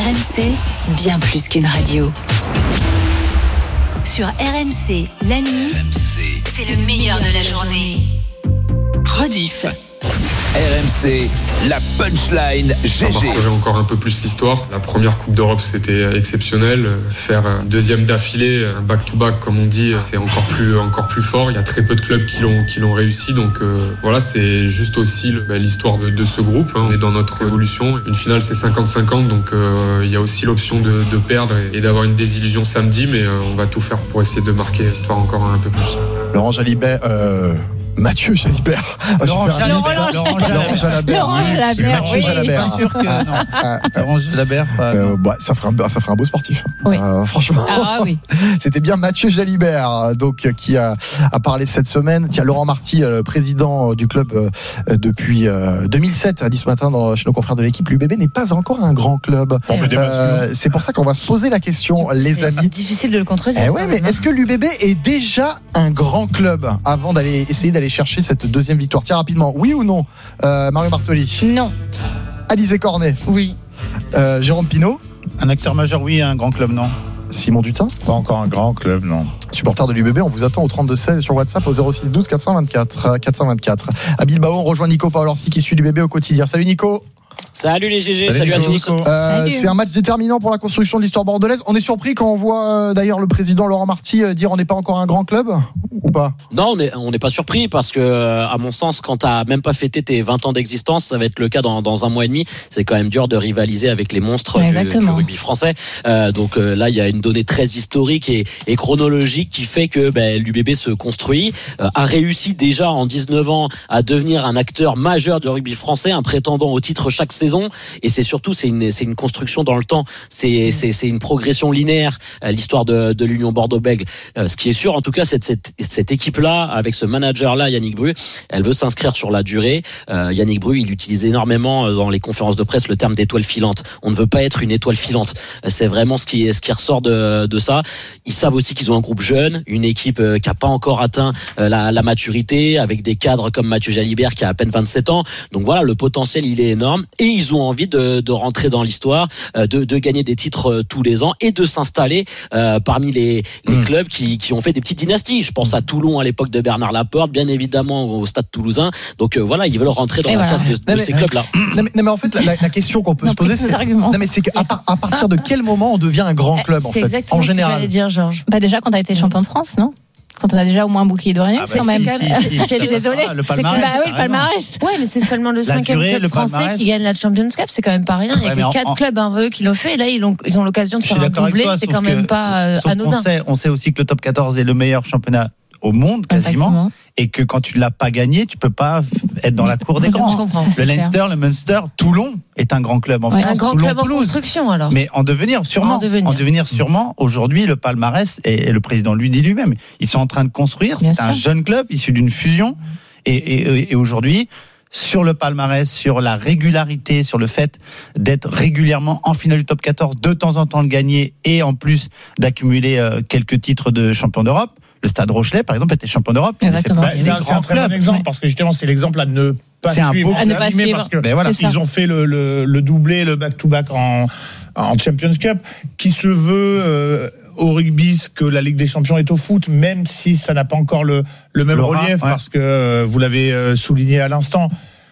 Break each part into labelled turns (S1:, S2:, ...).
S1: RMC, bien plus qu'une radio. Sur RMC, la nuit, c'est le meilleur de la journée. Rediff.
S2: RMC, la punchline GG.
S3: On va parcourir encore un peu plus l'histoire. La première Coupe d'Europe, c'était exceptionnel. Faire un deuxième d'affilée, un back-to-back comme on dit, c'est encore plus fort. Il y a très peu de clubs qui l'ont réussi. Donc voilà, c'est juste aussi l'histoire de ce groupe. On est dans notre évolution. Une finale, c'est 50-50. Donc il y a aussi l'option de perdre et d'avoir une désillusion samedi. Mais on va tout faire pour essayer de marquer l'histoire encore un peu plus.
S4: Laurent Jalibert... Mathieu Jalibert.
S5: Laurent Jalabert.
S4: Mathieu Jalabert.
S5: Pas sûr que non. Laurent Jalabert.
S4: Ça ferait un beau sportif.
S6: Oui.
S4: Franchement.
S6: Ah oui.
S4: C'était bien Mathieu Jalibert, donc qui a parlé cette semaine. Tiens, Laurent Marty, président du club depuis 2007, a dit ce matin chez nos confrères de l'équipe, l'UBB n'est pas encore un grand club. C'est pour ça qu'on va se poser la question, les amis.
S6: C'est difficile de le contredire.
S4: Ouais, mais est-ce que l'UBB est déjà un grand club avant d'aller chercher cette deuxième victoire? Tiens, rapidement, oui ou non? Mario Bartoli?
S6: Non.
S4: Alizé Cornet?
S6: Oui.
S4: Jérôme Pinault?
S5: Un acteur majeur, oui, un grand club, non.
S4: Simon Dutin?
S7: Pas encore un grand club, non.
S4: Supporter de l'UBB, on vous attend au 32-16 sur WhatsApp au 06 12 424. À Bilbao, on rejoint Nico Paolorsi qui suit l'UBB au quotidien. Salut Nico.
S8: Salut les GG, salut à tous.
S4: C'est un match déterminant pour la construction de l'histoire bordelaise. On est surpris quand on voit d'ailleurs le président Laurent Marty dire on n'est pas encore un grand club ou pas?
S8: Non, on n'est pas surpris parce que à mon sens, quand t'as même pas fêté tes 20 ans d'existence, ça va être le cas dans un mois et demi. C'est quand même dur de rivaliser avec les monstres du rugby français. Donc là, il y a une donnée très historique et chronologique qui fait que l'UBB se construit, a réussi déjà en 19 ans à devenir un acteur majeur du rugby français, un prétendant au titre chaque saison, et c'est surtout c'est une construction dans le temps, c'est une progression linéaire, l'histoire de l'Union Bordeaux-Bègles. Ce qui est sûr en tout cas, c'est cette équipe là avec ce manager là, Yannick Bru, elle veut s'inscrire sur la durée. Yannick Bru, il utilise énormément dans les conférences de presse le terme d'étoile filante. On ne veut pas être une étoile filante, c'est vraiment ce qui ressort de ça. Ils savent aussi qu'ils ont un groupe jeune, une équipe qui a pas encore atteint la maturité, avec des cadres comme Mathieu Jalibert qui a à peine 27 ans. Donc voilà, le potentiel il est énorme. Et ils ont envie de rentrer dans l'histoire, de gagner des titres tous les ans et de s'installer parmi les clubs qui ont fait des petites dynasties. Je pense à Toulon à l'époque de Bernard Laporte, bien évidemment au Stade Toulousain. Donc voilà, ils veulent rentrer dans la classe de ces clubs-là.
S4: Non mais en fait, la question qu'on peut se poser, c'est qu'à partir de quel moment on devient un grand club en fait,
S6: exactement
S4: en général.
S6: Ce que j'allais dire, Georges. Déjà quand tu as été champion de France, non? Quand on a déjà au moins un bouclier d'oreiller, c'est quand même. Je suis désolée.
S5: Le palmarès.
S6: Le palmarès.
S9: Ouais, mais c'est seulement le 5e club français qui gagne la Champions Cup. C'est quand même pas rien. Il y a que 4 clubs qui l'ont fait. Et là, ils ont l'occasion de faire un doublé. C'est quand même pas anodin.
S5: On sait aussi que le top 14 est le meilleur championnat au monde quasiment. Exactement. Et que quand tu ne l'as pas gagné, tu peux pas être dans la cour des grands.
S6: Je comprends.
S5: Le Leinster, le Munster, Toulon est un grand club en France.
S9: Un grand club en construction alors.
S5: Mais en devenir sûrement. Sûrement. Aujourd'hui, le palmarès et le président lui dit lui-même, ils sont en train de construire. C'est un jeune club issu d'une fusion. Et aujourd'hui, sur le palmarès, sur la régularité, sur le fait d'être régulièrement en finale du top 14, de temps en temps le gagner et en plus d'accumuler quelques titres de champion d'Europe. Le Stade Rochelet, par exemple, était champion d'Europe.
S7: C'est un très bon exemple parce que justement, c'est l'exemple à ne pas suivre. Parce que ils ont fait le doublé, le back-to-back en Champions Cup, qui se veut au rugby ce que la Ligue des Champions est au foot, même si ça n'a pas encore le même relief, parce que vous l'avez souligné à l'instant.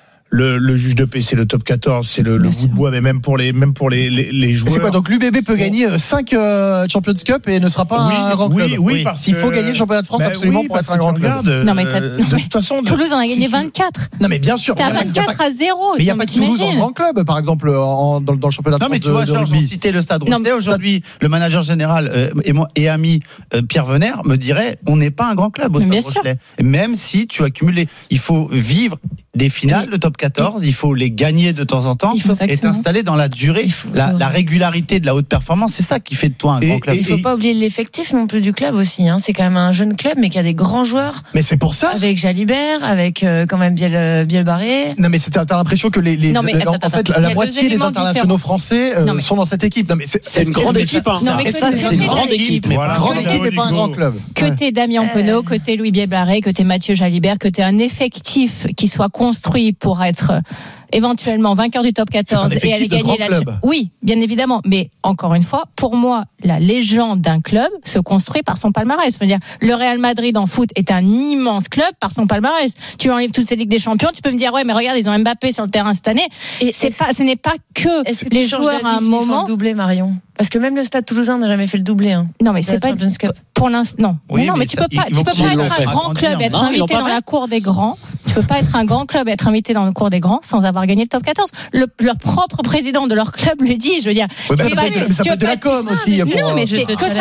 S7: Le juge de paix, c'est le top 14, c'est le bout de bois, mais même pour les joueurs.
S4: C'est quoi, donc l'UBB peut gagner 5 Champions Cup et ne sera pas un grand club?
S7: Oui, parce
S4: qu'il faut gagner le championnat de France absolument pour être un grand club.
S6: Non, mais de toute façon, Toulouse en a gagné 24.
S4: Non, mais bien sûr.
S6: T'as 24 à 0.
S4: Mais il n'y a pas de Toulouse en grand club, par exemple, dans le championnat de France.
S5: Non, mais tu vois, Georges, on citait le Stade Rochelet. Aujourd'hui, le manager général et ami Pierre Venner me dirait, on n'est pas un grand club au Stade Rochelet. Même si tu accumules, il faut vivre des finales de top 14, il faut les gagner de temps en temps et t'installer dans la durée, la régularité de la haute performance, c'est ça qui fait de toi un grand club.
S9: Il ne faut pas oublier l'effectif non plus du club aussi, c'est quand même un jeune club mais qui a des grands joueurs.
S4: Mais c'est pour ça.
S9: Avec Jalibert, avec quand même Bielbarré.
S4: Non mais t'as l'impression que en fait la moitié des internationaux français sont dans cette équipe. Non mais c'est
S8: une grande équipe. C'est une grande équipe.
S4: Grande équipe et pas un grand club.
S6: Que t'es Damien Penaud, que t'es Louis Bielbarré, que t'es Mathieu Jalibert, que t'es un effectif qui soit construit pour être éventuellement vainqueur du top 14 et aller gagner la Champions. Oui, bien évidemment. Mais encore une fois, pour moi, la légende d'un club se construit par son palmarès. Je veux dire, le Real Madrid en foot est un immense club par son palmarès. Tu enlèves toutes ces Ligues des Champions, tu peux me dire, ouais, mais regarde, ils ont Mbappé sur le terrain cette année. Et ce n'est pas que les joueurs à un moment.
S9: Doublé, Marion. Parce que même le Stade Toulousain n'a jamais fait le doublé.
S6: Non, mais c'est pas pour l'instant. Non, oui, mais tu peux pas être un grand club et être invité dans la cour des grands. Tu peux pas être un grand club et être invité dans la cour des grands sans avoir gagné le top 14. Leur propre président de leur club le dit. Je veux dire,
S4: ça peut être de la com aussi.
S6: Non, mais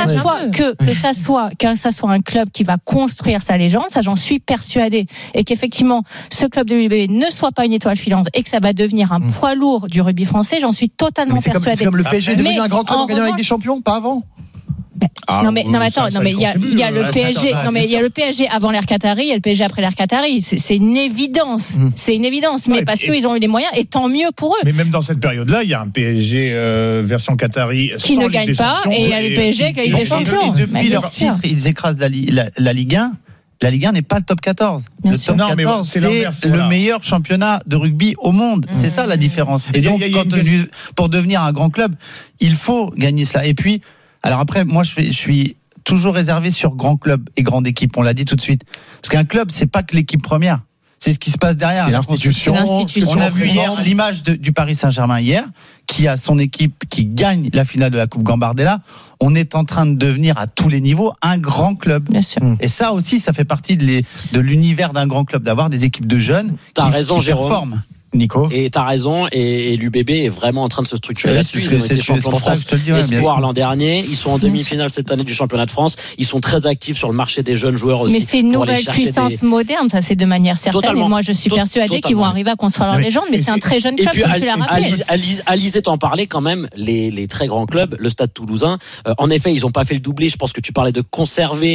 S6: que ça soit un club qui va construire sa légende, ça j'en suis persuadée. Et qu'effectivement, ce club de l'UBB ne soit pas une étoile filante et que ça va devenir un poids lourd du rugby français, j'en suis totalement persuadée.
S4: C'est comme le PSG devenu un grand club en gagnant avec des champions, pas avant.
S6: Non mais il y a le PSG. Non mais il y a le PSG avant l'ère Qatari et le PSG après l'ère Qatari. C'est une évidence. C'est une évidence. Mais parce qu'ils ont eu les moyens et tant mieux pour eux.
S7: Mais même dans cette période-là, il y a un PSG version Qatari
S6: qui ne gagne pas et il y a le PSG qui a eu des champions.
S5: Et depuis leur titre, ils écrasent la Ligue 1. La Ligue 1 n'est pas le top 14. Le top 14, c'est le meilleur championnat de rugby au monde. C'est ça la différence. Et donc, pour devenir un grand club, il faut gagner cela. Et puis, alors après, moi, je suis toujours réservé sur grand club et grande équipe. On l'a dit tout de suite. Parce qu'un club, c'est pas que l'équipe première. C'est ce qui se passe derrière.
S4: C'est l'institution.
S5: On a vu hier l'image du Paris Saint-Germain hier, qui a son équipe qui gagne la finale de la Coupe Gambardella. On est en train de devenir à tous les niveaux un grand club.
S6: Bien sûr.
S5: Et ça aussi, ça fait partie de l'univers d'un grand club, d'avoir des équipes de jeunes qui performent.
S8: Nico. Et t'as raison, et l'UBB est vraiment en train de se structurer là-dessus. Ils ont été champions de France espoir l'an dernier. Ils sont en demi-finale cette année du championnat de France. Ils sont très actifs sur le marché des jeunes joueurs aussi.
S6: Mais c'est une nouvelle puissance moderne, ça c'est de manière certaine. Totalement. Et moi je suis persuadée qu'ils vont arriver à construire leur légende, mais c'est un très jeune club, comme tu l'as rappelé.
S8: Alizé t'en parlait quand même, les très grands clubs, le Stade Toulousain. En effet, ils n'ont pas fait le doublé. Je pense que tu parlais de conserver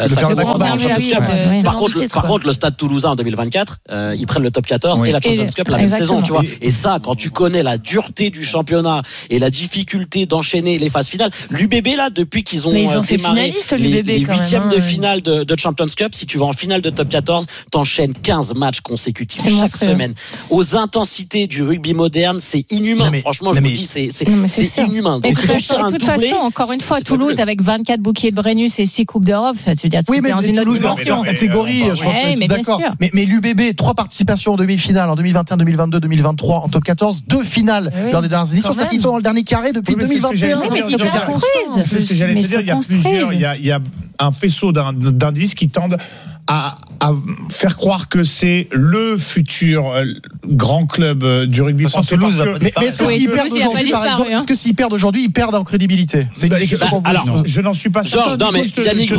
S8: Par contre, le Stade Toulousain en 2024, ils prennent le top 14 et la Champions Cup la même saison, tu vois. Et ça, quand tu connais la dureté du championnat et la difficulté d'enchaîner les phases finales, l'UBB là, depuis qu'ils ont démarré les huitièmes de finale de Champions Cup, si tu vas en finale de top 14, t'enchaînes 15 matchs consécutifs chaque semaine. Aux intensités du rugby moderne, c'est inhumain. Franchement, je vous dis, c'est inhumain.
S6: Et de toute façon, encore une fois, Toulouse avec 24 bouquets de Brennus et 6 coupes d'Europe, tu veux dire, tu es dans une autre dimension.
S4: Catégorie, je pense que tu es d'accord. Mais l'UBB, 3 participations en demi-finale en 2021, 2022, 2023 en top 14, 2 finales lors des dernières éditions. C'est-à-dire qu'ils sont dans le dernier carré depuis 2021.
S6: Mais c'est
S7: ce que j'allais te dire. Il y a un faisceau d'indices qui tendent à faire croire que c'est le futur grand club du rugby français.
S4: Mais est-ce que s'ils perdent aujourd'hui, par exemple, est-ce que s'ils perdent aujourd'hui, ils perdent en crédibilité? C'est une question pour vous.
S7: Alors, je n'en suis pas certain.
S8: Non, mais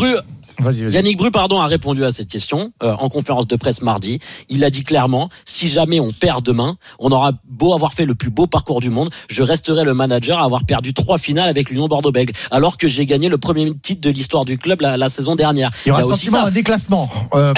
S8: Yannick Bru, a répondu à cette question en conférence de presse mardi. Il a dit clairement, si jamais on perd demain, on aura beau avoir fait le plus beau parcours du monde, je resterai le manager à avoir perdu 3 finales avec l'Union Bordeaux-Bègles, alors que j'ai gagné le premier titre de l'histoire du club la saison dernière.
S4: Il y aura un déclassement.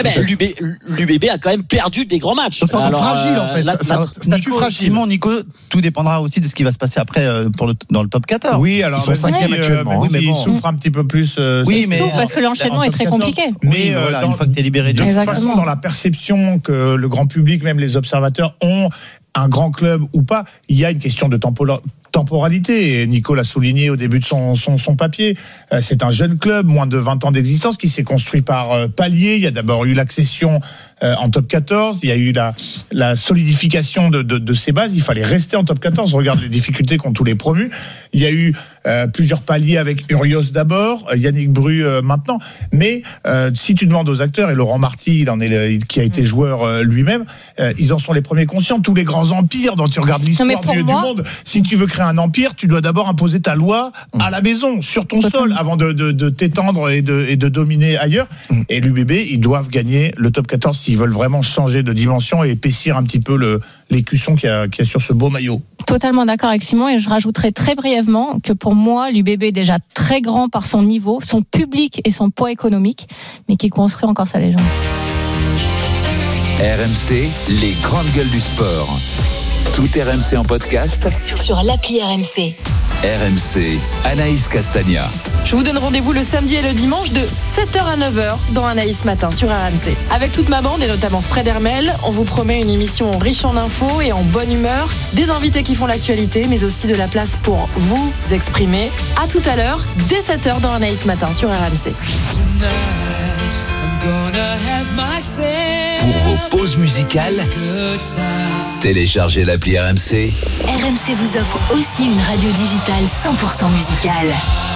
S8: L'UBB a quand même perdu des grands matchs.
S4: Donc c'est fragile en fait.
S5: Statut fragile. Nico, tout dépendra aussi de ce qui va se passer après dans le top 14.
S7: Oui, alors
S4: ils sont 5e actuellement.
S7: Mais ils souffrent un petit peu plus.
S6: Oui, mais parce que l'enchaînement est très compliqué.
S5: Mais une fois que tu es libéré
S7: de toute façon, dans la perception que le grand public, même les observateurs ont, un grand club ou pas, il y a une question de temporalité. Et Nico l'a souligné au début de son papier. C'est un jeune club, moins de 20 ans d'existence, qui s'est construit par paliers. Il y a d'abord eu l'accession en top 14. Il y a eu la solidification de ses bases. Il fallait rester en top 14. Regarde les difficultés qu'ont tous les promus. Il y a eu plusieurs paliers avec Urios d'abord, Yannick Bru maintenant. Mais si tu demandes aux acteurs, et Laurent Marty, qui a été joueur lui-même, ils en sont les premiers conscients. Tous les grands empires dont tu regardes l'histoire du monde, si tu veux créer un empire, tu dois d'abord imposer ta loi à la maison, sur ton sol, avant de t'étendre et de dominer ailleurs. Et l'UBB, ils doivent gagner le top 14 s'ils veulent vraiment changer de dimension et épaissir un petit peu l'écusson qu'il y a sur ce beau maillot.
S6: Totalement d'accord avec Simon, et je rajouterai très brièvement que pour moi, l'UBB est déjà très grand par son niveau, son public et son poids économique, mais qu'il construit encore sa légende.
S2: RMC, les grandes gueules du sport. Tout RMC en podcast
S1: sur l'appli RMC.
S2: RMC, Anaïs Castagna.
S10: Je vous donne rendez-vous le samedi et le dimanche de 7h à 9h dans Anaïs Matin sur RMC. Avec toute ma bande et notamment Fred Hermel, on vous promet une émission riche en infos et en bonne humeur, des invités qui font l'actualité, mais aussi de la place pour vous exprimer. À tout à l'heure, dès 7h dans Anaïs Matin sur RMC.
S2: Pour vos pauses musicales, téléchargez l'appli RMC.
S1: RMC vous offre aussi une radio digitale 100% musicale.